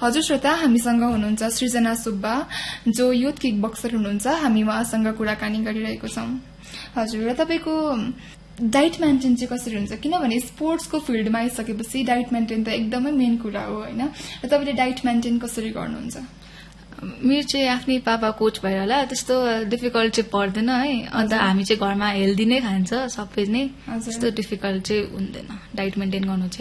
हजुर श्रोता, हामीसँग हुनुहुन्छ सृजना सुब्बा, जो युथ किक बक्सर हुनुहुन्छ। हामी उहाँसँग कुराकानी गरिरहेको छौं। हजुर, र तपाईको डाइट मेन्टेन चाहिँ कसरी हुन्छ? किनभने स्पोर्ट्सको फिल्डमा आइसकेपछि डाइट मेन्टेन त एकदमै मेन कुरा हो हैन? र तपाईले डाइट मेन्टेन कसरी गर्नुहुन्छ? मेरो चाहिँ आफ्नै पापा कोच भएर होला, त्यस्तो डिफिकल्ट चाहिँ पर्दैन है। अन्त हामी चाहिँ घरमा हेल्दी नै खान्छ सबै नै, त्यस्तो डिफिकल्ट चाहिँ हुँदैन डाइट मेन्टेन गर्नु चाहिँ।